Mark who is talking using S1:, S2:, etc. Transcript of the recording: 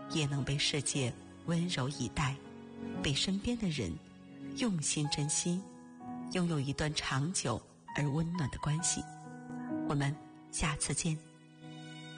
S1: 也能被世界温柔以待，被身边的人用心珍惜，拥有一段长久而温暖的关系。我们下次见。